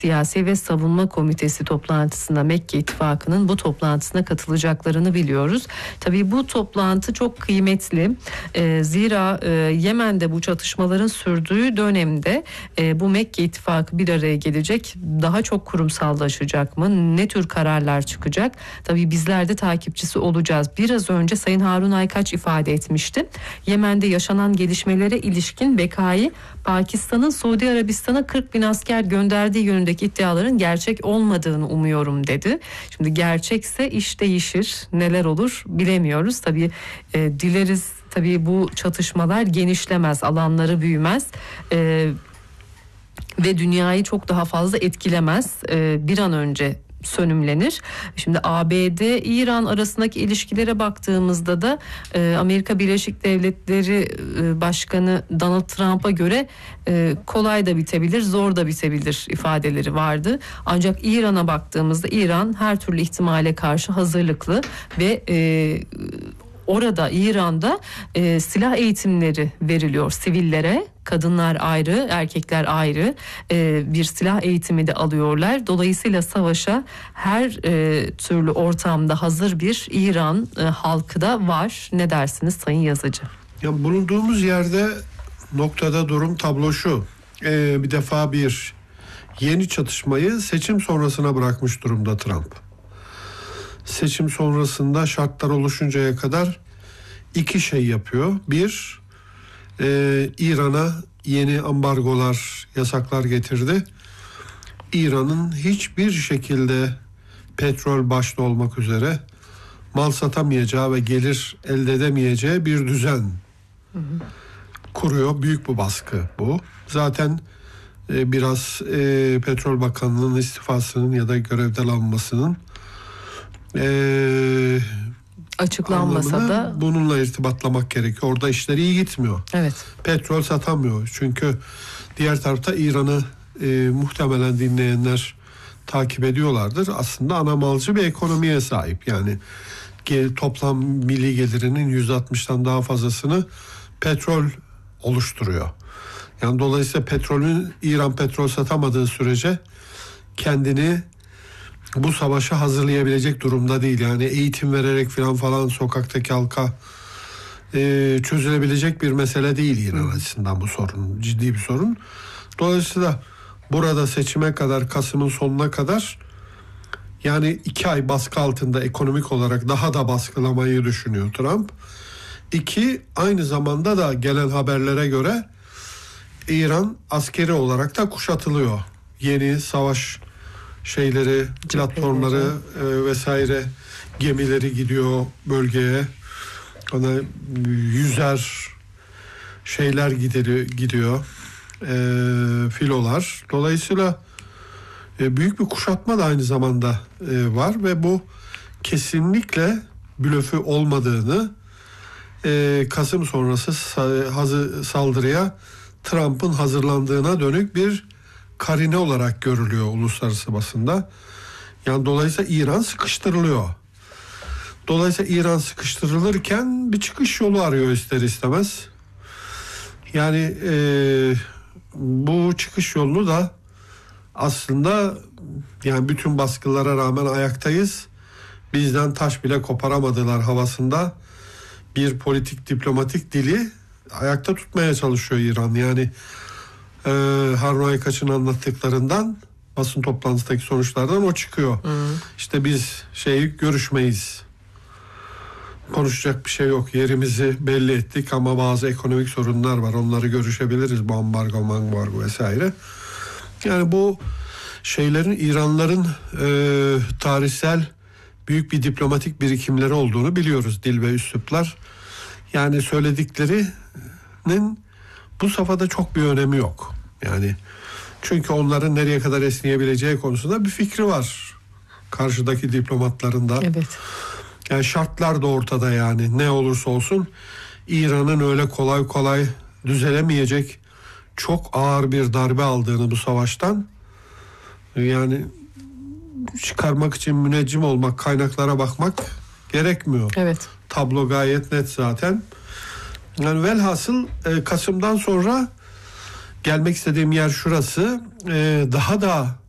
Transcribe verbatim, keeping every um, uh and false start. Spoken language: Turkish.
Siyasi ve Savunma Komitesi toplantısında Mekke İttifakı'nın bu toplantısına katılacaklarını biliyoruz. Tabii bu toplantı çok kıymetli. E, zira e, Yemen'de bu çatışmaların sürdüğü dönemde e, bu Mekke İttifakı bir araya gelecek. Daha çok kurumsallaşacak mı? Ne tür kararlar çıkacak? Tabii bizler de takipçisi olacağız. Biraz önce Sayın Harun Aykaç ifade etmişti. Yemen'de yaşanan gelişmelere ilişkin bekayı Pakistan'ın Suudi Arabistan'a kırk bin asker gönderdiği yönünde iddiaların gerçek olmadığını umuyorum dedi. Şimdi gerçekse iş değişir. Neler olur bilemiyoruz. Tabii e, dileriz tabii bu çatışmalar genişlemez, alanları büyümez. E, ve dünyayı çok daha fazla etkilemez. E, bir an önce sönümlenir. Şimdi A B D-İran arasındaki ilişkilere baktığımızda da e, Amerika Birleşik Devletleri e, Başkanı Donald Trump'a göre e, kolay da bitebilir, zor da bitebilir ifadeleri vardı. Ancak İran'a baktığımızda İran her türlü ihtimale karşı hazırlıklı ve e, orada İran'da e, silah eğitimleri veriliyor sivillere. Kadınlar ayrı, erkekler ayrı e, bir silah eğitimi de alıyorlar. Dolayısıyla savaşa her e, türlü ortamda hazır bir İran e, halkı da var. Ne dersiniz Sayın Yazıcı? Ya bulunduğumuz yerde noktada durum tablo şu. Ee, bir defa bir yeni çatışmayı seçim sonrasına bırakmış durumda Trump. Seçim sonrasında şartlar oluşuncaya kadar iki şey yapıyor. Bir, e, İran'a yeni ambargolar, yasaklar getirdi. İran'ın hiçbir şekilde petrol başta olmak üzere mal satamayacağı ve gelir elde edemeyeceği bir düzen hı hı. kuruyor. Büyük bir baskı bu. Zaten e, biraz e, Petrol Bakanlığı'nın istifasının ya da görevden alınmasının Ee, açıklanmasa da bununla irtibatlamak gerekiyor. Orada işler iyi gitmiyor. Evet. Petrol satamıyor. Çünkü diğer tarafta İran'ı e, muhtemelen dinleyenler takip ediyorlardır. Aslında ana malcı bir ekonomiye sahip. Yani gel, toplam milli gelirinin yüzde altmıştan daha fazlasını petrol oluşturuyor. Yani dolayısıyla petrolün İran petrol satamadığı sürece kendini bu savaşa hazırlayabilecek durumda değil. Yani eğitim vererek falan falan sokaktaki halka e, çözülebilecek bir mesele değil İran açısından bu sorun. Ciddi bir sorun. Dolayısıyla burada seçime kadar, Kasım'ın sonuna kadar yani iki ay baskı altında ekonomik olarak daha da baskılamayı düşünüyor Trump. İki, aynı zamanda da gelen haberlere göre İran askeri olarak da kuşatılıyor. Yeni savaş şeyleri, platformları e, vesaire gemileri gidiyor bölgeye. Ona yüzer şeyler gidiyor, gidiyor. E, filolar. Dolayısıyla e, büyük bir kuşatma da aynı zamanda e, var ve bu kesinlikle blöfü olmadığını e, Kasım sonrası sa- saldırıya Trump'ın hazırlandığına dönük bir karine olarak görülüyor uluslararası basında. Yani dolayısıyla İran sıkıştırılıyor. Dolayısıyla İran sıkıştırılırken bir çıkış yolu arıyor ister istemez. Yani e, bu çıkış yolunu da aslında yani bütün baskılara rağmen ayaktayız. Bizden taş bile koparamadılar havasında bir politik diplomatik dili ayakta tutmaya çalışıyor İran. Yani Ee, Harun Aykaç'ın anlattıklarından, basın toplantısındaki sonuçlardan o çıkıyor. Hı. İşte biz şey görüşmeyiz. Konuşacak bir şey yok. Yerimizi belli ettik ama bazı ekonomik sorunlar var. Onları görüşebiliriz. Bu ambargo, ambargo vesaire. Yani bu şeylerin İranlıların e, tarihsel büyük bir diplomatik birikimleri olduğunu biliyoruz. Dil ve üsluplar. Yani söylediklerinin bu safhada çok bir önemi yok. Yani çünkü onların nereye kadar esneyebileceği konusunda bir fikri var. Karşıdaki diplomatların da. Evet. Yani şartlar da ortada yani. Ne olursa olsun İran'ın öyle kolay kolay düzelemeyecek çok ağır bir darbe aldığını bu savaştan yani çıkarmak için müneccim olmak, kaynaklara bakmak gerekmiyor. Evet. Tablo gayet net zaten. Yani velhasıl e, Kasım'dan sonra gelmek istediğim yer şurası. E, daha da